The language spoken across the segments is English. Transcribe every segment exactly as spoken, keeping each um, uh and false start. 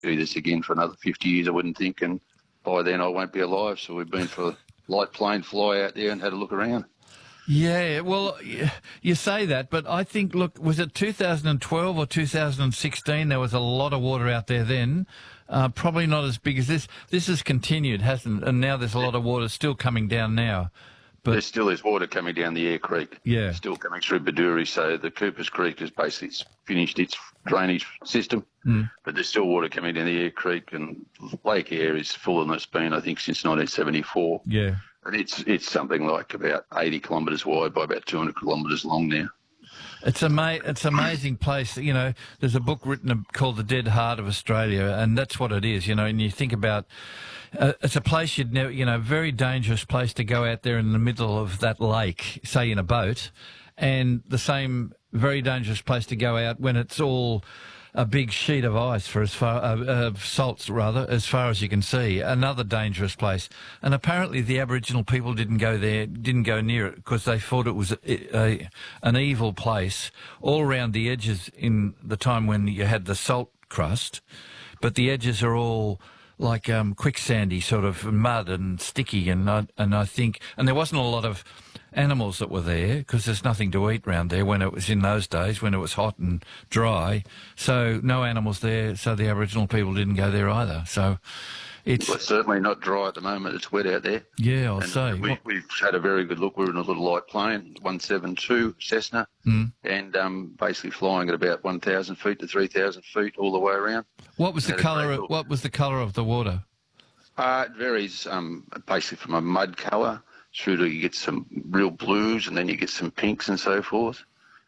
do this again for another fifty years, I wouldn't think, and by then I won't be alive. So we've been for a light plane fly out there and had a look around. Yeah, well, you say that, but I think, look, was it two thousand twelve or two thousand sixteen? There was a lot of water out there then. Uh, probably not as big as this. This has continued, hasn't it? And now there's a lot of water still coming down now. But there still is water coming down the Eyre Creek. Yeah. Still coming through Baduri. So the Coopers Creek has basically finished its drainage system. Mm. But there's still water coming down the Eyre Creek, and Lake Eyre is fuller than it's been, I think, since nineteen seventy-four. Yeah. And it's it's something like about eighty kilometres wide by about two hundred kilometres long now. It's ama- It's an amazing place. You know, there's a book written called The Dead Heart of Australia, and that's what it is, you know, and you think about, uh, it's a place you'd never, you know, very dangerous place to go out there in the middle of that lake, say in a boat, and the same very dangerous place to go out when it's all a big sheet of ice for as far, uh, uh, salts rather, as far as you can see. Another dangerous place. And apparently the Aboriginal people didn't go there, didn't go near it because they thought it was a, a, an evil place all around the edges in the time when you had the salt crust. But the edges are all like um, quicksandy sort of mud and sticky. And I, and I think, and there wasn't a lot of animals that were there because there's nothing to eat round there when it was in those days when it was hot and dry, so no animals there, so the Aboriginal people didn't go there either. So it's, well, it's certainly not dry at the moment. It's wet out there. Yeah, I'll and say we, we've had a very good look. We're in a little light plane, one seventy-two Cessna, mm. and um, basically flying at about one thousand feet to three thousand feet all the way around. What was the colour of, what was the colour of the water? Uh, it varies um, basically from a mud colour through to you get some real blues, and then you get some pinks and so forth.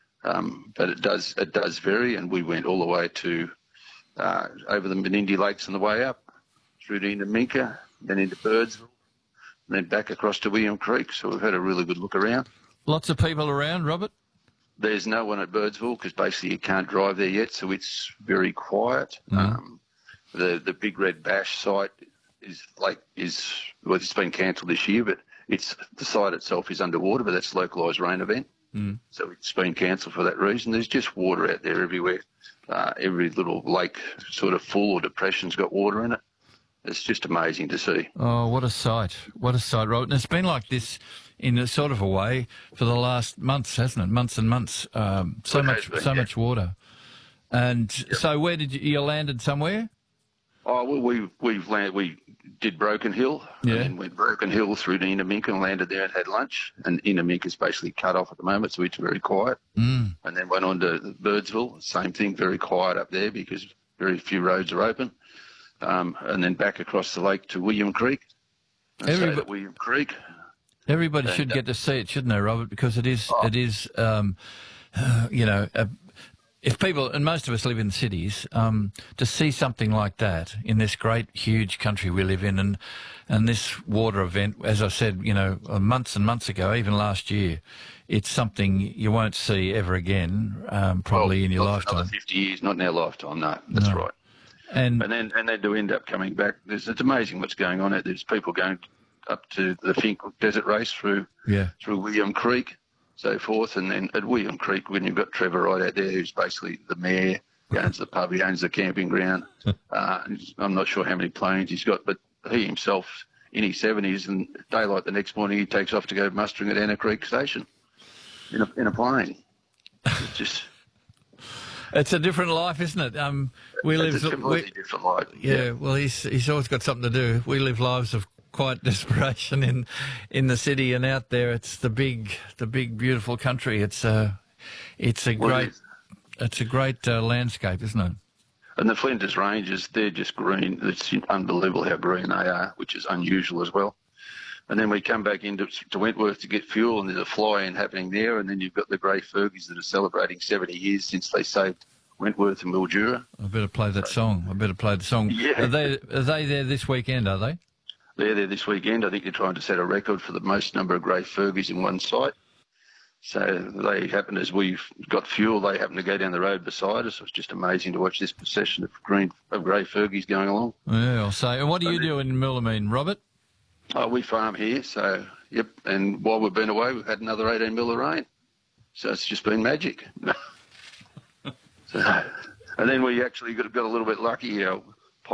Um, but it does it does vary, and we went all the way to uh, over the Menindee Lakes on the way up, through to Indominka, then into Birdsville, and then back across to William Creek. So we've had a really good look around. Lots of people around, Robert? There's no one at Birdsville because basically you can't drive there yet, so it's very quiet. Mm. Um, the the Big Red Bash site is like is well, it's been cancelled this year, but it's the site itself is underwater, but that's a localised rain event. Mm. So it's been cancelled for that reason. There's just water out there everywhere. Uh, every little lake sort of full or depression's got water in it. It's just amazing to see. Oh, what a sight. What a sight, Robert. And it's been like this in a sort of a way for the last months, hasn't it? Months and months. Um, so It much has been, so yeah. much water. And Yep. so where did you, you landed somewhere? Oh, well, we, we've landed, we did Broken Hill, Yeah. and then went Broken Hill through to Indominka and landed there and had lunch. And Indominka's basically cut off at the moment, so it's very quiet. Mm. And then went on to Birdsville, same thing, very quiet up there because very few roads are open. Um, and then back across the lake to William Creek. And stayed Everybo- at William Creek. Everybody And, should uh, get to see it, shouldn't they, Robert? Because it is, Oh. it is, um, uh, you know, uh, if people, and most of us live in cities, um, to see something like that in this great, huge country we live in, and and this water event, as I said, you know, months and months ago, even last year, it's something you won't see ever again, um, probably well, in your not for lifetime. Another fifty years, not in our lifetime, no, that's No. right. And And then and then to end up coming back, there's, it's amazing what's going on out there. There's people going up to the Fink Desert Race through yeah, through William Creek, so forth. And then at William Creek, when you've got Trevor right out there, who's basically the mayor, he owns the pub, he owns the camping ground. uh, I'm not sure how many planes he's got, but he himself, in his seventies, and daylight the next morning, he takes off to go mustering at Anna Creek Station in a, in a plane. It's just... it's a different life, isn't it? Um, we live, It's a completely we, different life. yeah. Well, he's he's always got something to do. We live lives of quiet desperation in in the city, and out there, it's the big, the big, beautiful country. It's a, it's a Well, it great, is. it's a great uh, landscape, isn't it? And the Flinders Ranges, they're just green. It's unbelievable how green they are, which is unusual as well. And then we come back into to Wentworth to get fuel, and there's a fly-in happening there. And then you've got the Grey Fergies that are celebrating seventy years since they saved Wentworth and Mildura. I better play that song. I better play the song. Yeah. Are they are they there this weekend? Are they? They're there this weekend. I think they're trying to set a record for the most number of Grey Fergies in one site. So they happen, as we've got fuel, they happen to go down the road beside us. It's just amazing to watch this procession of green of Grey Fergies going along. Yeah, I'll say. And what do you And do in Millamine, Robert? Oh, we farm here, so, yep. And while we've been away, we've had another eighteen mil of rain. So it's just been magic. so, and then we actually got, got a little bit lucky. Our,